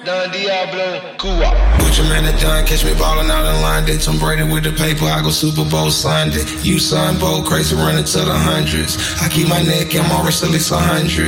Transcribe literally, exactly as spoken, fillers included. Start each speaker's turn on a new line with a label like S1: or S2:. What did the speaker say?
S1: Don Diablo, Cuba.
S2: Put your man at John, catch me ballin' out in line. They Tom Brady with the paper, I go Super Bowl Sunday. You son, bold, crazy, running to the hundreds. I keep my neck, I'm always at least a hundred.